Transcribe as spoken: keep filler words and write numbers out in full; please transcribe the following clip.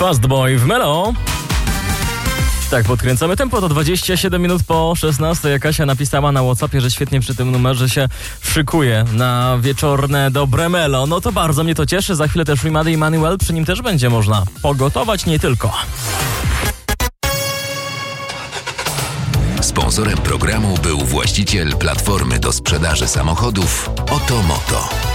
Fastboy w Melo. Tak, podkręcamy tempo, to dwadzieścia siedem minut po szesnastej. Kasia napisała na WhatsAppie, że świetnie przy tym numerze się szykuje na wieczorne dobre Melo. No to bardzo mnie to cieszy. Za chwilę też Free Money i Manuel, przy nim też będzie można pogotować, nie tylko. Sponsorem programu był właściciel platformy do sprzedaży samochodów Oto Moto.